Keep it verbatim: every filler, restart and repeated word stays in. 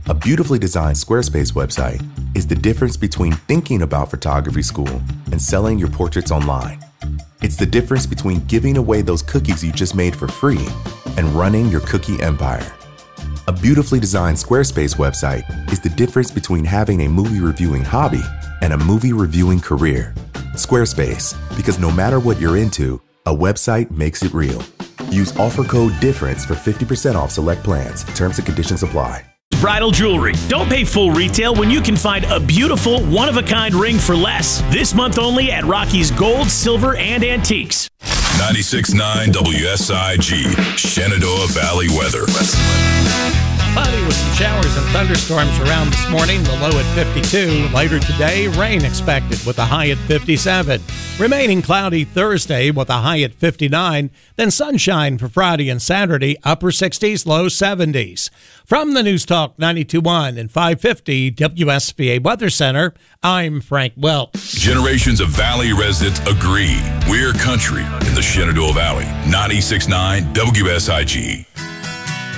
A beautifully designed Squarespace website is the difference between thinking about photography school and selling your portraits online. It's the difference between giving away those cookies you just made for free and running your cookie empire. A beautifully designed Squarespace website is the difference between having a movie reviewing hobby and a movie reviewing career. Squarespace, because no matter what you're into, a website makes it real. Use offer code DIFFERENCE for fifty percent off select plans. Terms and conditions apply. Bridal jewelry. Don't pay full retail when you can find a beautiful, one-of-a-kind ring for less. This month only at Rocky's Gold, Silver, and Antiques. ninety-six point nine W S I G, Shenandoah Valley weather. Cloudy with some showers and thunderstorms around this morning, the low at fifty-two. Later today, rain expected with a high at fifty-seven. Remaining cloudy Thursday with a high at fifty-nine. Then sunshine for Friday and Saturday, upper sixties, low seventies. From the News Talk ninety-two point one and five fifty W S V A Weather Center, I'm Frank Welch. Generations of Valley residents agree. We're country in the Shenandoah Valley. ninety-six point nine W S I G.